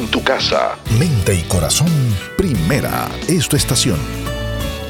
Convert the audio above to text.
en tu casa. Mente y corazón, primera es tu estación.